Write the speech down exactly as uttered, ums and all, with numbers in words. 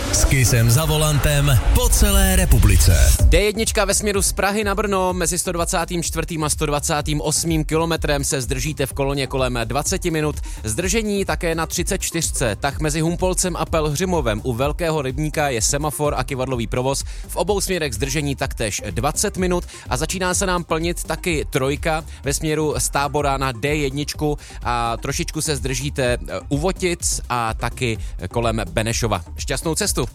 S Kissem za volantem po celé republice. dé jedna ve směru z Prahy na Brno mezi sto dvacátým čtvrtým a sto dvacátým osmým kilometrem se zdržíte v koloně kolem dvacet minut. Zdržení také na třicet čtyři. Tak mezi Humpolcem a Pelhřimovem u Velkého rybníka je semafor a kyvadlový provoz. V obou směrech zdržení taktéž dvacet minut a začíná se nám plnit taky trojka ve směru z Tábora na dé jedna a trošičku se zdržíte u Votic a taky kolem Benešova. Šťastnou cestu.